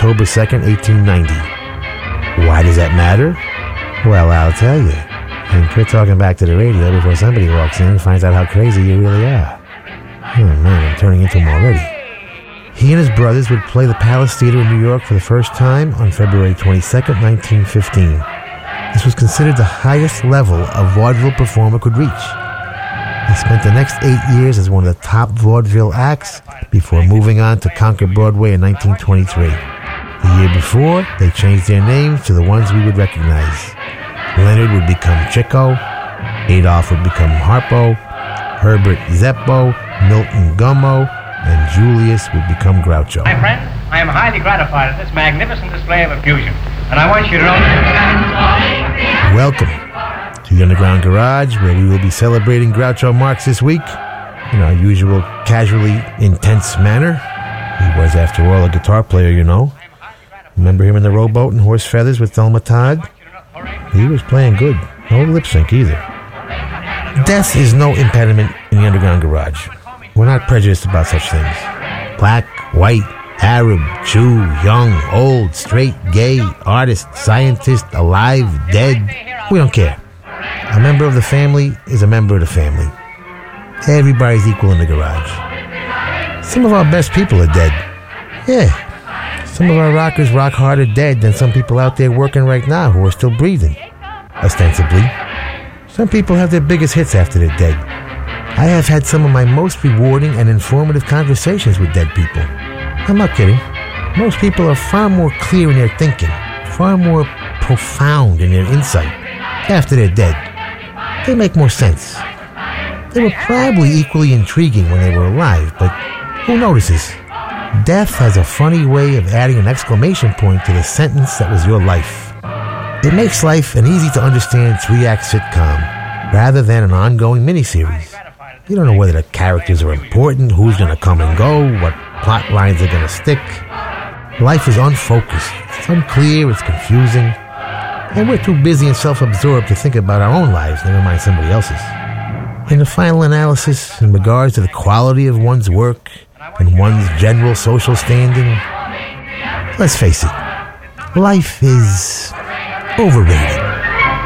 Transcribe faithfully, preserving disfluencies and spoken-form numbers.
October second, eighteen ninety. Why does that matter? Well, I'll tell you. And quit talking back to the radio before somebody walks in and finds out how crazy you really are. Oh man, I'm turning into him already. He and his brothers would play the Palace Theater in New York for the first time on February twenty-second, nineteen fifteen. This was considered the highest level a vaudeville performer could reach. He spent the next eight years as one of the top vaudeville acts before moving on to conquer Broadway in nineteen twenty-three. The year before, they changed their names to the ones we would recognize. Leonard would become Chico, Adolph would become Harpo, Herbert Zeppo, Milton Gummo, and Julius would become Groucho. My friend, I am highly gratified at this magnificent display of effusion, and I want you to know... Welcome to the Underground Garage, where we will be celebrating Groucho Marx this week in our usual casually intense manner. He was, after all, a guitar player, you know. Remember him in the Rowboat and Horse Feathers with Thelma Todd? He was playing good. No lip sync either. Death is no impediment in the Underground Garage. We're not prejudiced about such things. Black, white, Arab, Jew, young, old, straight, gay, artist, scientist, alive, dead. We don't care. A member of the family is a member of the family. Everybody's equal in the garage. Some of our best people are dead. Yeah. Some of our rockers rock harder dead than some people out there working right now who are still breathing. Ostensibly. Some people have their biggest hits after they're dead. I have had some of my most rewarding and informative conversations with dead people. I'm not kidding. Most people are far more clear in their thinking, far more profound in their insight after they're dead. They make more sense. They were probably equally intriguing when they were alive, but who notices? Death has a funny way of adding an exclamation point to the sentence that was your life. It makes life an easy-to-understand three-act sitcom, rather than an ongoing miniseries. You don't know whether the characters are important, who's going to come and go, what plot lines are going to stick. Life is unfocused. It's unclear, it's confusing. And we're too busy and self-absorbed to think about our own lives, never mind somebody else's. In the final analysis, in regards to the quality of one's work and one's general social standing, let's face it, life is overrated.